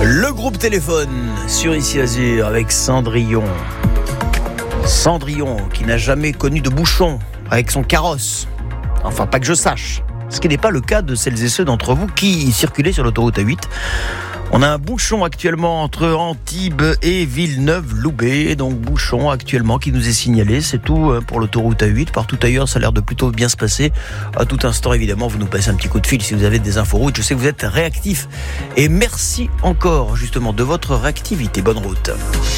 Le groupe Téléphone sur Ici Azur avec Cendrillon. Cendrillon qui n'a jamais connu de bouchon avec son carrosse. Enfin, pas que je sache. Ce qui n'est pas le cas de celles et ceux d'entre vous qui circulaient sur l'autoroute A8. On a un bouchon actuellement entre Antibes et Villeneuve-Loubet. Donc bouchon actuellement qui nous est signalé. C'est tout pour l'autoroute A8. Partout ailleurs, ça a l'air de plutôt bien se passer. À tout instant, évidemment, vous nous passez un petit coup de fil si vous avez des infos routes. Je sais que vous êtes réactifs. Et merci encore justement de votre réactivité. Bonne route.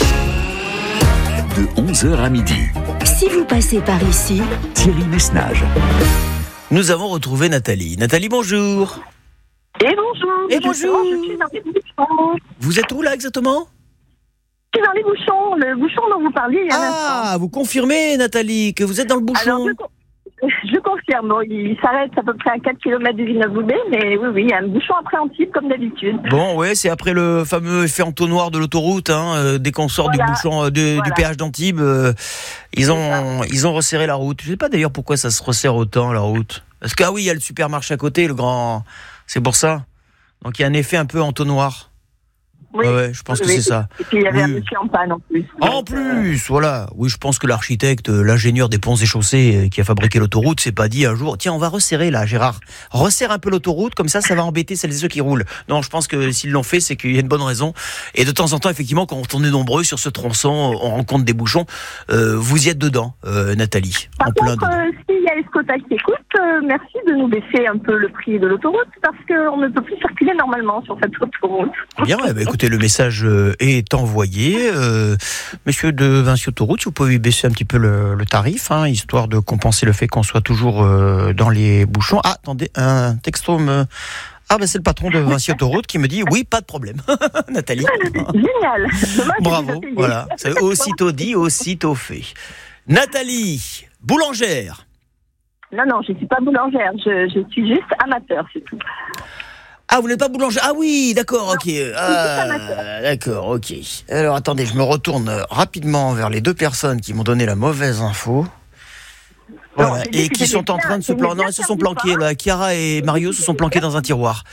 De 11h à midi. Si vous passez par ici, Thierry Messnage. Nous avons retrouvé Nathalie. Nathalie, bonjour. Et bonjour. Et bonjour. Je suis dans les bouchons. Vous êtes où là exactement ? Je suis dans les bouchons. Le bouchon dont vous parliez il y a un instant. Ah, vous confirmez Nathalie que vous êtes dans le bouchon ? Alors, je confirme. Bon, il s'arrête à peu près à 4 km de Villeneuve-Loubet, mais oui, il y a un bouchon après Antibes comme d'habitude. Bon, ouais, c'est après le fameux effet entonnoir de l'autoroute. Dès qu'on sort du bouchon du péage d'Antibes, ils ont resserré la route. Je sais pas d'ailleurs pourquoi ça se resserre autant la route. Parce que il y a le supermarché à côté, le grand. C'est pour ça. Donc il y a un effet un peu entonnoir. Oui, ouais, je pense que c'est ça. Et puis il y avait un monsieur en panne en plus. En plus, voilà. Oui, je pense que l'architecte, l'ingénieur des ponts et chaussées qui a fabriqué l'autoroute s'est pas dit un jour, tiens, on va resserrer là, Gérard. Resserre un peu l'autoroute, comme ça va embêter celles et ceux qui roulent. Non, je pense que s'ils l'ont fait, c'est qu'il y a une bonne raison. Et de temps en temps, effectivement, quand on est nombreux sur ce tronçon, on rencontre des bouchons. Vous y êtes dedans, Nathalie. Par contre, s'il y a Escota qui écoute, merci de nous baisser un peu le prix de l'autoroute parce qu'on ne peut plus circuler normalement sur cette autoroute. Bien, écoutez, le message est envoyé. Monsieur de Vinci Autoroute, si vous pouvez baisser un petit peu le tarif, histoire de compenser le fait qu'on soit toujours dans les bouchons. Ah, attendez, un texto me... Ah, c'est le patron de Vinci Autoroute qui me dit oui, pas de problème. Nathalie. Génial. Bravo, voilà. C'est aussitôt dit, aussitôt fait. Nathalie, boulangère. Non, je ne suis pas boulangère. Je suis juste amateur, c'est tout. Ah, vous n'êtes pas boulanger ? Ah oui, d'accord, ok. D'accord, ok. Alors, attendez, je me retourne rapidement vers les deux personnes qui m'ont donné la mauvaise info. Voilà, non, et qui sont en train de se planquer. Non, ils se sont planqués, là. Chiara et Mario se sont planqués dans un tiroir.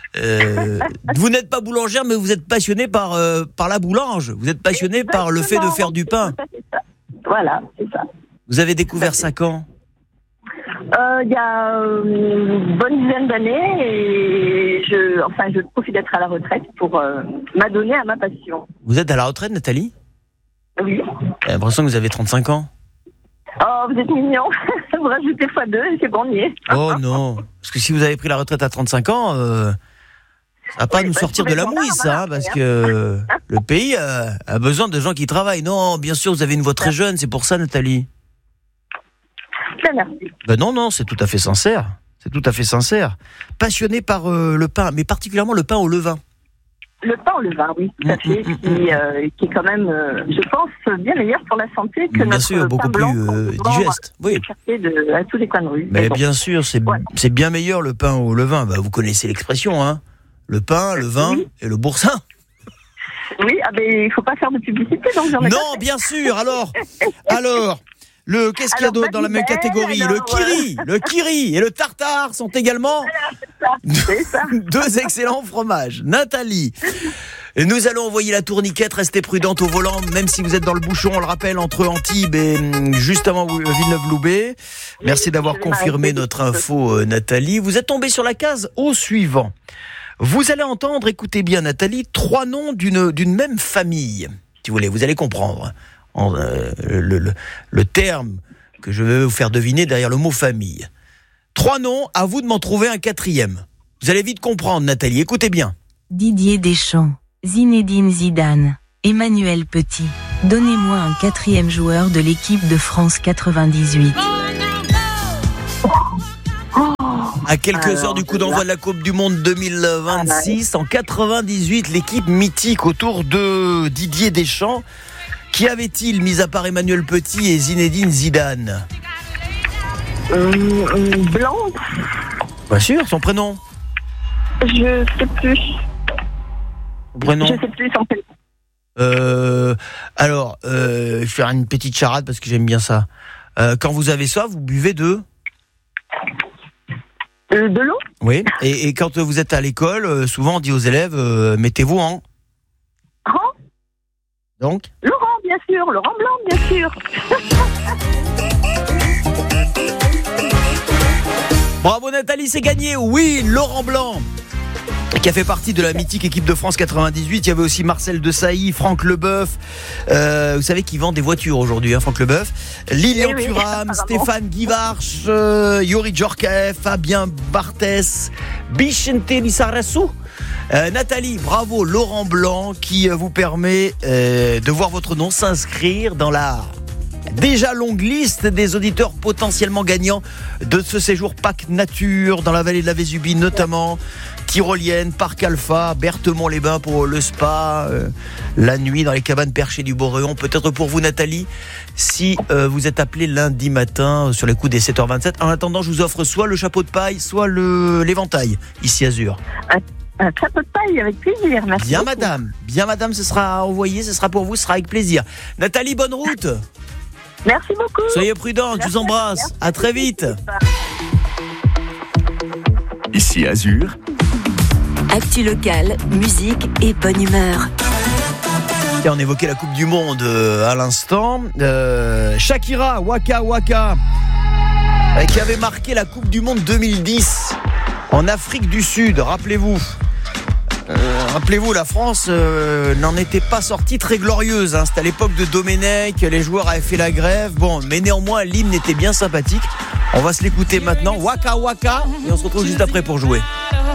Vous n'êtes pas boulangère, mais vous êtes passionné par la boulange. Vous êtes passionné par le fait de faire du pain. Voilà, c'est ça. Vous avez découvert ça quand ? Il y a une bonne dizaine d'années et je profite d'être à la retraite pour m'adonner à ma passion. Vous êtes à la retraite, Nathalie ? Oui. J'ai l'impression que vous avez 35 ans. Oh, vous êtes mignon. Vous rajoutez x2 et c'est bon, on y est. Oh non, parce que si vous avez pris la retraite à 35 ans, ça va pas nous sortir de la mouise, ça, parce que le pays a besoin de gens qui travaillent. Non, bien sûr, vous avez une voix très jeune, c'est pour ça, Nathalie. Merci. Non, c'est tout à fait sincère. C'est tout à fait sincère. Passionné par le pain, mais particulièrement le pain au levain. Le pain au levain, oui, tout à fait, qui est quand même, je pense, bien meilleur pour la santé que bien sûr, beaucoup plus digeste. Oui. À tous les coins de rue. Mais bon. Bien sûr, c'est bien meilleur le pain au levain. Vous connaissez l'expression, hein ? Le pain, le vin et le boursin. Oui, mais il faut pas faire de publicité, donc j'en ai pas fait. Bien sûr. Alors. Qu'est-ce qu'il y a d'autre dans la même catégorie ? Le kiri et le tartare sont également deux excellents fromages. Nathalie, nous allons envoyer la tourniquette. Restez prudente au volant, même si vous êtes dans le bouchon, on le rappelle, entre Antibes et juste avant Villeneuve-Loubet. Merci d'avoir confirmé notre info, Nathalie. Vous êtes tombée sur la case au suivant. Vous allez entendre, écoutez bien Nathalie, 3 noms d'une même famille. Si vous voulez, vous allez comprendre. Le terme que je vais vous faire deviner derrière le mot famille. 3 noms, à vous de m'en trouver un 4e. Vous allez vite comprendre, Nathalie, écoutez bien. Didier Deschamps, Zinedine Zidane, Emmanuel Petit. Donnez-moi un 4e joueur de l'équipe de France 98. À quelques heures du coup d'envoi de la Coupe du Monde 2026, en 98, l'équipe mythique autour de Didier Deschamps. Qui avait-il, mis à part Emmanuel Petit et Zinedine Zidane ? Blanc. Bien sûr, son prénom. Je sais plus. Son prénom. Je sais plus son prénom. Alors, je vais faire une petite charade parce que j'aime bien ça. Quand vous avez soif, vous buvez de l'eau ? Oui, et quand vous êtes à l'école, souvent on dit aux élèves, mettez-vous en Donc Laurent, bien sûr. Laurent Blanc, bien sûr. Bravo Nathalie, c'est gagné. Oui, Laurent Blanc, qui a fait partie de la mythique équipe de France 98. Il y avait aussi Marcel Desailly, Franck Leboeuf. Vous savez qu'il vend des voitures aujourd'hui, Franck Leboeuf. Lilian Thuram, Stéphane Guivarch, Yuri Djorkaeff, Fabien Barthès, Bichente Lissarassou. Nathalie, bravo, Laurent Blanc qui vous permet de voir votre nom s'inscrire dans la déjà longue liste des auditeurs potentiellement gagnants de ce séjour Parc Nature dans la vallée de la Vésubie, notamment Tyrolienne, Parc Alpha, Berthemont-les-Bains pour le spa, la nuit dans les cabanes perchées du Boréon. Peut-être pour vous Nathalie, si vous êtes appelé lundi matin sur les coups des 7h27. En attendant, je vous offre soit le chapeau de paille, soit l'éventail, ici Azur. Un chapeau de paille avec plaisir, merci. Bien beaucoup. bien madame, ce sera envoyé, ce sera pour vous, ce sera avec plaisir. Nathalie, bonne route. Merci beaucoup. Soyez prudents, je vous embrasse. Merci. À très vite. Ici Azur. Actu locale, musique et bonne humeur. Et on évoquait la Coupe du Monde à l'instant. Shakira, Waka Waka, qui avait marqué la Coupe du Monde 2010 en Afrique du Sud, rappelez-vous. Rappelez-vous, la France n'en était pas sortie très glorieuse. C'était à l'époque de Domenech, les joueurs avaient fait la grève. Bon, mais néanmoins, l'hymne était bien sympathique. On va se l'écouter maintenant, Waka Waka, et on se retrouve juste après pour jouer.